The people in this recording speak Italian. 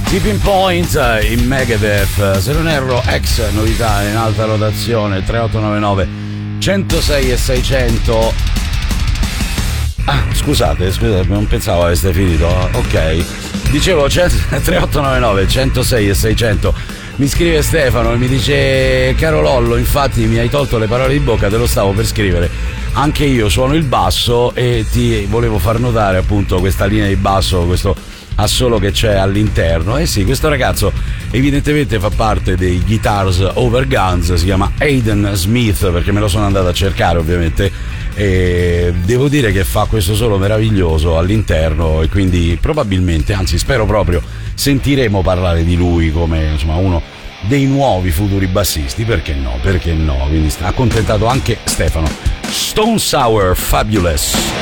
Tipping Point in Megadeth, se non erro ex novità in alta rotazione, 3899 106 e 600. Scusate, non pensavo aveste finito. Ok, dicevo 3899 106 e 600. Mi scrive Stefano e mi dice: caro Lollo, infatti mi hai tolto le parole di bocca, te lo stavo per scrivere. Anche io suono il basso e ti volevo far notare appunto questa linea di basso, questo assolo che c'è all'interno. Eh sì, questo ragazzo evidentemente fa parte dei Guitars Over Guns, si chiama Aiden Smith, perché me lo sono andato a cercare ovviamente, e devo dire che fa questo solo meraviglioso all'interno, e quindi probabilmente, anzi spero proprio, sentiremo parlare di lui come insomma uno dei nuovi futuri bassisti. Perché no, quindi sta accontentato anche Stefano. Stone Sour Fabulous.